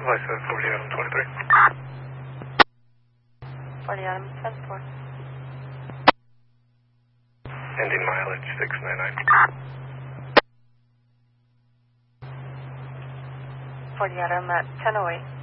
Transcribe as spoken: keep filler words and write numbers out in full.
Supply said forty Adam twenty-three. forty Adam ten four. Ending mileage six nine nine. forty Adam at ten oh eight.